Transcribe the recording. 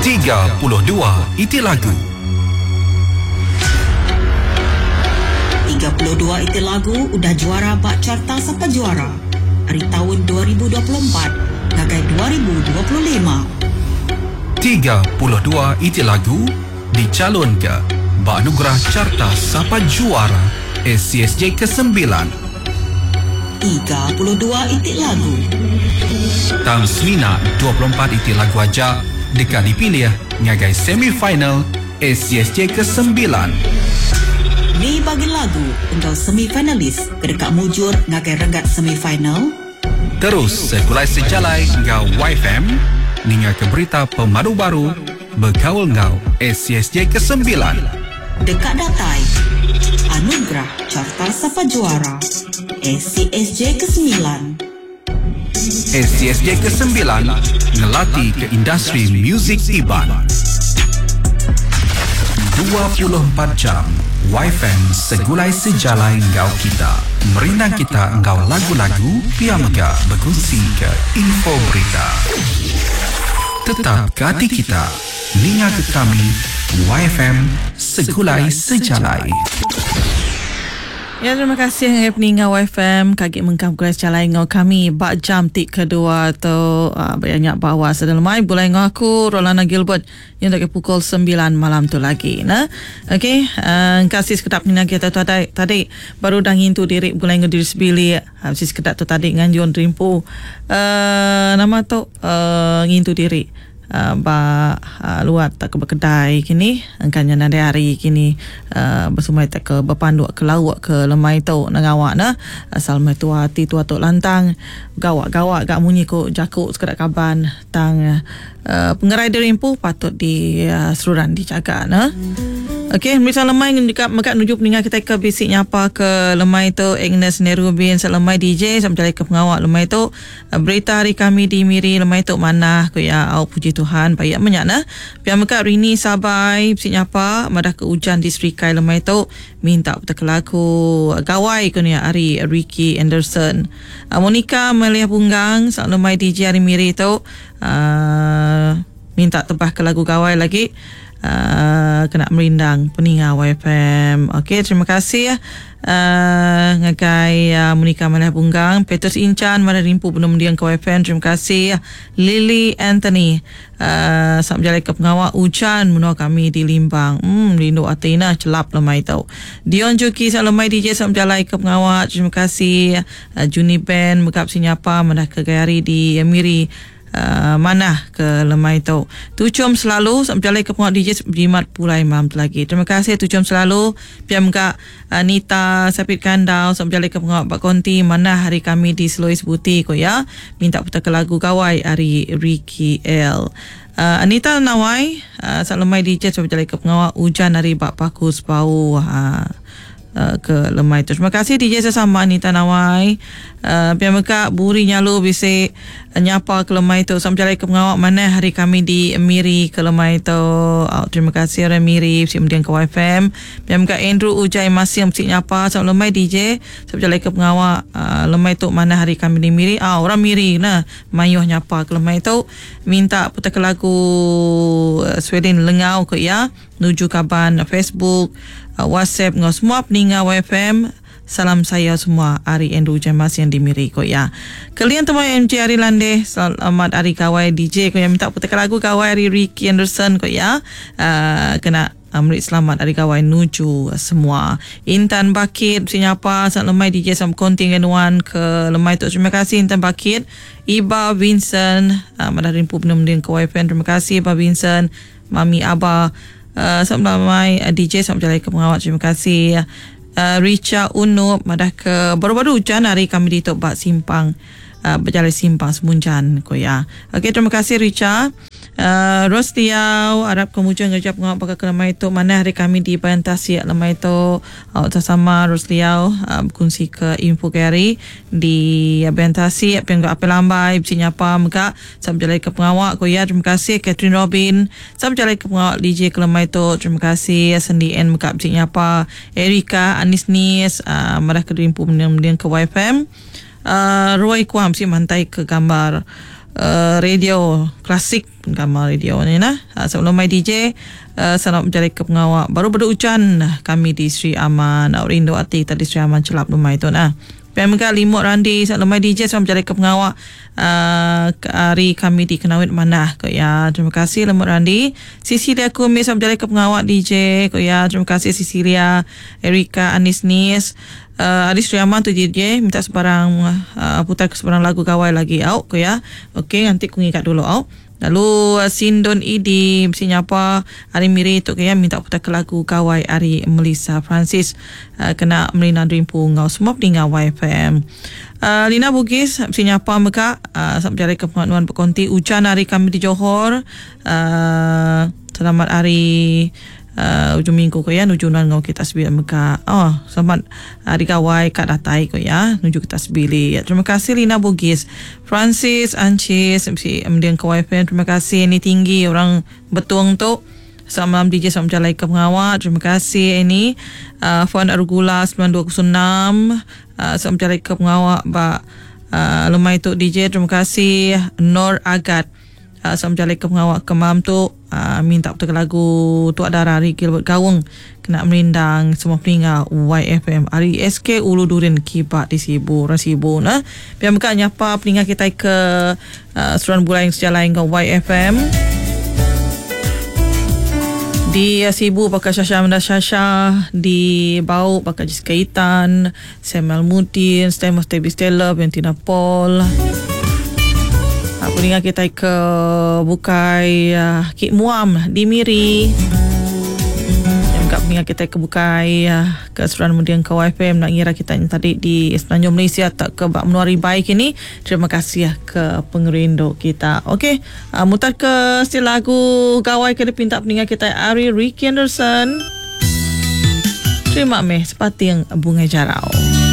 32 Iti Lagu. 32 Iti Lagu udah juara bak carta Sapa Juara hari tahun 2024 ngagai 2025. 32 Iti Lagu dicalon ke bak anugerah carta Sapa Juara SCSJ ke-9. 32 Iti Lagu. Tahun Semina 24 Iti Lagu aja dekat dipilih ngagai semifinal SCSJ ke-9. Di bagi lagu untuk semifinalis kedekat mujur ngagai renggat semifinal. Terus sekulai sejalai ngau YFM ninga ke berita pemadu baru bergaul ngau SCSJ ke-9. Dekat datai anugerah carta Sapa Juara SCSJ ke-9. SCSJ ke-9 ngelatih ke industri muzik Iban. 24 jam YFM segulai sejalai ngau kita. Merindang kita ngau lagu-lagu piamga berkongsi ke info berita. Tetap ke hati kita. Ninga ke kami YFM segulai sejalai. Ya, terima kasih yang peninggal YFM kaki mengkam kulis calai ngau kami bak jam tik kedua atau banyak bawa sedalamai bulai ngau aku Rolana Gilbert yang dari pukul 9 malam tu lagi nah. Okey, kasih sekedap nina kita tu tadi baru dah ngintu diri bulai ngau diri sebili habis sekedap tu tadi nganjun rimpu nama tu ngintu diri luar tak ke berkedai kini angkanya nade hari kini bersumai tak ke berpandu ke laut ke lemai tu ngawak na asal mai tua ti tua tok lantang gawak gak munyi ko jakuk sekedak kaban tang pengerai derimpu patut di seluran dijaga na. Okey, misal lemai dekat mekat nuju peningat kita ke bisiknya apa ke lemai tu Agnes Nerubin selemai DJ sampai ke pengawak lemai tu berita hari kami di Miri lemai tu mana ko ya au puji Tuhan baik banyak nah. Pihak mekat Rini Sabai bisiknya apa madah ke hujan di Sri Kai lemai tu minta betul lagu gawai ko ni hari Ricky Anderson. Monica Melia Bunggang sak lemai DJ hari Miri tu minta tebah ke lagu gawai lagi. Kena merindang peninggal YFM. Okey, terima kasih ngagai Monica Malah Bunggang, Petrus Incan mana rimpu belum diang ke YFM. Terima kasih Lily Anthony sampai ke pengawak hujan menua kami di Limbang. Rindu Athena celap lemai tau. Dion Joki lemai DJ sampai ke pengawak. Terima kasih Juni Ben megap sinyapa mana ke gayari di Miri mana ke lemai tu. Tucum selalu sampai ke pengawak DJ jimat pulai malam tu lagi. Terima kasih tucum selalu. Piam kak Anita Sapit Kandau sampai ke pengawak Pak Konti mana hari kami di Selois Buti ko ya. Minta putar ke lagu gawai hari Ricky L. Anita Nawai sak lemai DJ sampai ke pengawak hujan hari Pak Pakus Bau ke lemai tu. Terima kasih DJ sesama Anita Nawai. Biar mereka buri nyalu bisik nyapa ke lemai tu sampai ke pengawak mana hari kami di Miri ke lemai tu. Terima kasih orang Miri bisik kemudian ke YFM. Biar mereka Andrew Ujai masih bisik nyapa sampai lemai DJ sampai ke pengawak lemai tu mana hari kami di Miri. Orang Miri nah mayuh nyapa ke lemai tu minta putar ke lagu Sweden Lengau ke ya nuju kaban Facebook WhatsApp ngau semua peninggal YFM. Salam saya semua Ari Andrew Jamas yang dimiri ko ya. Kalian teman MJ Ari Lande selamat Ari kawai DJ ko yang minta putar lagu kawai Ari Ricky Anderson ko ya. Kena Amrit selamat Ari kawai nuju semua. Intan Bakit siapa sak lemai DJ sam kontingen wan ke lemai tu. Terima kasih Intan Bakit. Iba Vincent madah rimpu penuh ke YFM. Terima kasih Iba Vincent. Mami Abah sampai DJ sampai ke pengawat. Terima kasih Richa Unup madah ke baru-baru hujan hari kami di Tokbak Simpang berjalan Simpang Semunjan ko ya. Okey, terima kasih Richa. Rostiau Arab kemudian ngejap ngawak pakai ke lemai tu mana hari kami di Bayantasi lemai tu bersama Rostiau berkongsi ke info kari di Bayantasi apa yang apa lambai bisnya apa muka sampai ke pengawak ko ya. Terima kasih Catherine Robin sampai ke pengawak DJ ke lemai tu. Terima kasih Sendi N muka bisnya apa Erika Anis Nis marah ke rimpu kemudian ke YFM. Roy Kwam si mantai ke gambar radio klasik gambar radio ni nah. Sebelum mai DJ salam menjadi ke pengawak baru berucan kami di Sri Aman rindu hati tadi Sri Aman celap rumah itu nah. PMK Limut Randi salam mai DJ salam menjadi ke pengawak hari kami di Kenawit Manah ko ya. Terima kasih Limut Randi. Sisilia Kumis salam menjadi ke pengawak DJ ko ya. Terima kasih Sisilia, Erika, Anis Nis. Adis Riaman tu DJ minta sebarang putar ke sebarang lagu gawai lagi out ko ya. Okey, nanti ku ngikat dulu out. Lalu Sindon Idi mesti nyapa Ari Miri tu ya minta putar ke lagu gawai Ari Melissa Francis kena Melina Dreampu ngau semua pendengar YFM. Lina Bugis mesti nyapa mereka sampai ke penganuan berkonti hujan hari kami di Johor. Selamat hari ujung minggu ko ya nuju ngau kita tasbih mereka. Selamat hari gawai kat datai ko ya nuju kita tasbih. Terima kasih Lina Bugis. Francis Ancis mesti mendiang ke YFM. Terima kasih ini tinggi orang betuang tu. Selamat malam DJ, selamat jalan ke pengawal. Terima kasih ini Fuan Argula 9206. Selamat jalan ke pengawal Mbak Lemai tu DJ. Terima kasih Nur Agat. Selamat jalan ke pengawal ke malam tu. Minta putar lagu Tuak Dara Hari Gilbert Gawang kena merindang semua pendengar YFM Hari SK Ulu Durin Kibat di Sibu Rasibu nah. Biar mereka nyapa pendengar kita ke Suran Bulai yang sejalan dengan YFM di Sibu pakai Syasha Menda Syasha, di Bau pakai Jessica Itan, Samuel Mutin, Stamos Tebi Stella, Bentina Paul. Pendengar kita ke Bukai Kik Muam di Miri. Yang kat pendengar kita ke Bukai ke Suran Mudian ke YFM nak ngira kita yang tadi di Semenanjung Malaysia tak ke Bak Menuari Baik ini. Terima kasih ke pengerindu kita. Okey, mutar ke stil lagu gawai ke pinta pendengar kita Ari Ricky Anderson. Terima kasih seperti yang Bunga Jarau.